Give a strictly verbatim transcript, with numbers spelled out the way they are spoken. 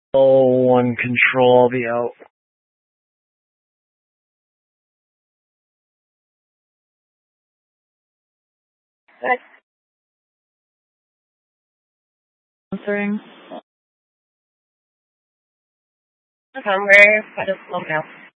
Oh, one control, I'll be out. Answering. I'm hungry. I just woke up.